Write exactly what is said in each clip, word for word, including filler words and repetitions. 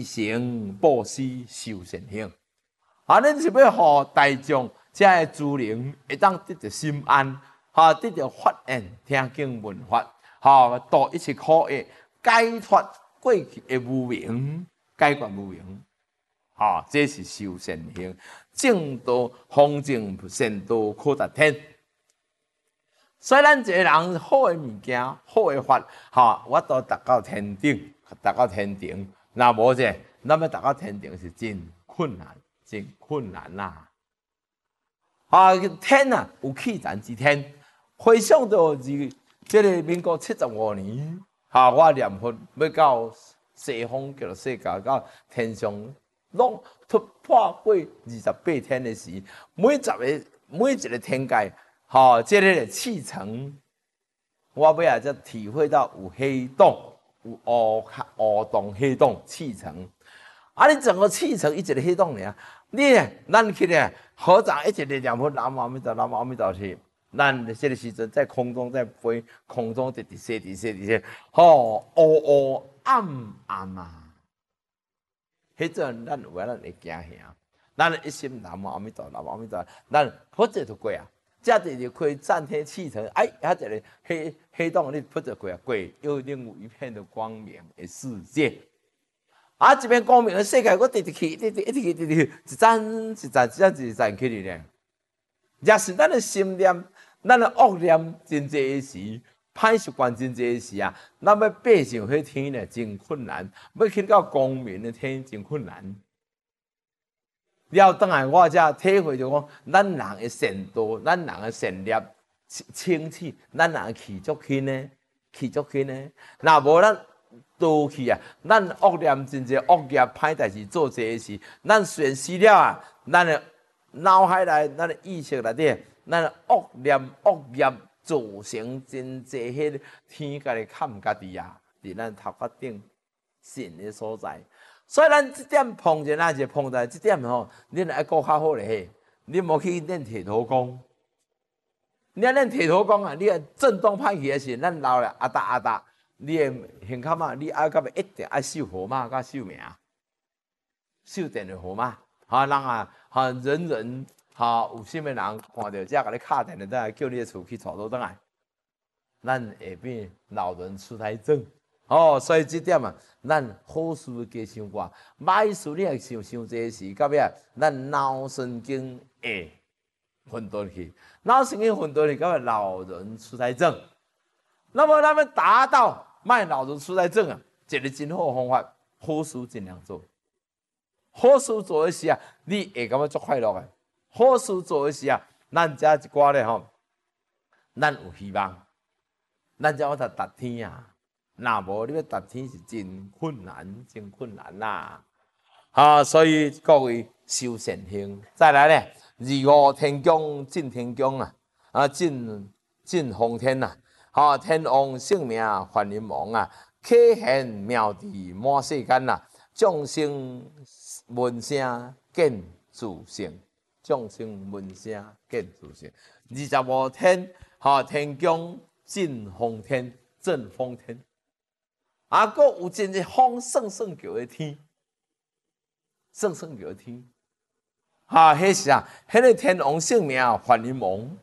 诚布施修善行。啊，恁是要互大众这个资能会当得到心安，哈，得到发现听经闻法，哈，度一切苦厄，解脱过去的无明，解决无明。啊，这是修善行，正道方正善道可达天。所以咱一个人好的物件、好的法，哈，我都达到天顶，达到天顶。那无者，咱要达到天顶是真困难，真困难啦。啊，天啊，有气战之天。回想到是这个民国七十五年，哈，我念佛要到西方极乐世界，到天上。拢突破过二十八天的时，每十个每一个天界，吼、哦，这个气层，我尾仔才体会到有黑洞，有乌乌洞黑洞气层。啊，你整个气层一个黑洞呢？你咱去咧，合掌一直咧念佛，南无阿弥陀，南无阿弥陀去。咱这个时阵在空中在飞，空中直直飞，直直直直，吼，乌乌暗暗啊。迄阵咱有咱会惊吓，咱一心南无阿弥陀，南无阿弥陀，咱佛者就过啊。这就是可以占天气层，哎，遐一个黑黑洞，你佛者过啊，过又另有一片的光明的世界。啊，这片光明的世界，我直直去，直直一直去，直直去，一站一站一站一站去咧。若是咱的心念，咱的恶念真济时。歹习惯真济时啊，咱要爬上迄天咧，真困难；要去到光明的天，真困难。了当来我才体会着讲，咱人的善道，咱人的善业清气，咱人气足轻呢，气足轻呢。若无咱倒去啊，咱恶念真济恶业歹代志做济时，咱损失了啊，咱的脑海内、咱的意识内底，咱的恶念恶业。造成真济迄天家己看家己啊，伫咱头壳顶神的所在。所以咱即点碰见咱是碰在即点吼，恁爱顾较好咧。你莫去练铁头功，你啊练铁头功啊，你啊震动歹去的时，咱老了阿达阿达，你的胸坎啊，你爱到尾一定爱守号码甲守命，守电的号码，哈人啊，哈人人。哈，有心的人看到这甲你敲电的，再叫你的厝去带倒转来，咱下边老人痴呆症。哦，所以这点啊，咱好事加想挂，歹事你也想想这时，到尾啊，咱脑神经会混沌去，脑神经混沌去，到尾老人痴呆症。那么咱们达到卖老人痴呆症啊，一个真好的方法，好事尽量做。好事做的时啊，你会感觉足快乐的。好事做的时啊，咱遮一寡咧吼，咱有希望，咱才有得达天啊。若无你要达天是真困难，真困难啦。啊，所以各位修善行，再来咧，二五天宫进天宫啊，啊进进奉天呐，啊天王性命还人王啊，可现妙智满世间呐，众生闻声见自性。众生闻声见自性，二十五天，哈天宫进奉天，正奉天，啊，佫有真个风圣圣叫的天，圣圣叫的天，哈，迄是啊，迄个天王性命还人王，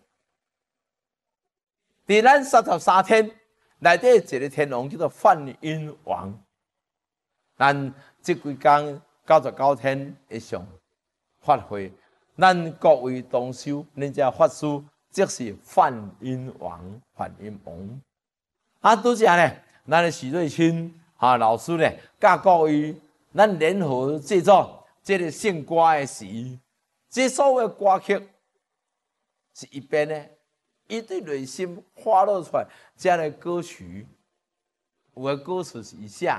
伫咱三十三天内底一个天王叫做梵音王，咱即几工九十九天会上发挥。咱各位同修，恁遮法师即是梵音王，梵音王。啊，拄则咧，咱的许瑞清哈老师咧，教各位咱联合制作这个圣歌的时，这所有歌曲是一边咧，伊对内心发露出来这样的歌曲，有的歌词是以下。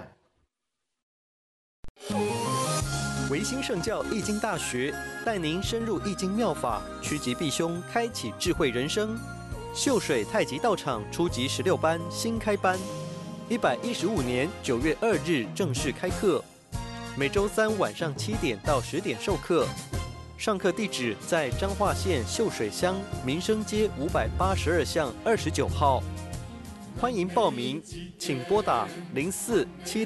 维新圣教易经大学带您深入易经妙法，趋吉避凶，开启智慧人生。秀水太极道场初级十六班新开班，一百一十五年九月二日正式开课，每周三晚上七点到十点授课。上课地址在彰化县秀水乡民生街五百八十二巷二十九号。欢迎报名，请拨打零四七。